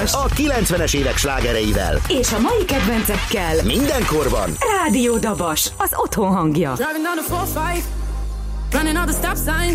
Dabas a 90-es évek slágereivel. és a mai kedvencekkel. Mindenkorban. Rádió Dabas, az otthon hangja. Driving down the 4-5, running all the stop signs.